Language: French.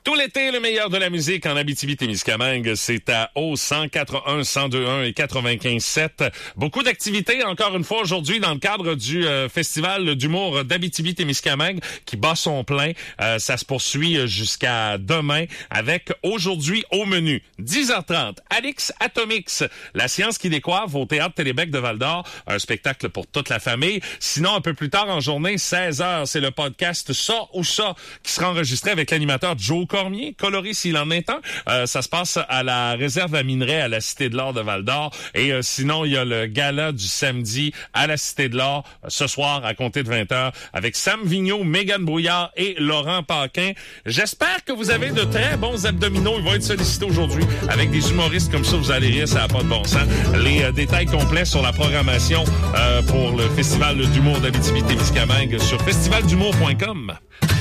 Tout l'été, le meilleur de la musique en Abitibi-Témiscamingue, c'est à O 104.1, 102.1 et 95.7. Beaucoup d'activités, encore une fois, aujourd'hui, dans le cadre du Festival d'humour d'Abitibi-Témiscamingue qui bat son plein. Ça se poursuit jusqu'à demain avec aujourd'hui au menu 10h30, Alix Atomix, la science qui décoiffe au Théâtre Télébec de Val-d'Or, un spectacle pour toute la famille. Sinon, un peu plus tard en journée, 16h, c'est le podcast Ça ou Ça qui sera enregistré avec l'animateur Joe Cormier, coloré s'il en est un. Ça se passe à la réserve à minerais à la Cité de l'Or de Val-d'Or. Et sinon, il y a le gala du samedi à la Cité de l'Or, ce soir à compter de 20h, avec Sam Vigneault, Mégane Brouillard et Laurent Paquin. J'espère que vous avez de très bons abdominaux. Ils vont être sollicités aujourd'hui avec des humoristes comme ça. Vous allez rire, ça n'a pas de bon sens. Les détails complets sur la programmation pour le Festival d'humour d'Abitibi-Témiscamingue sur festivaldumour.com.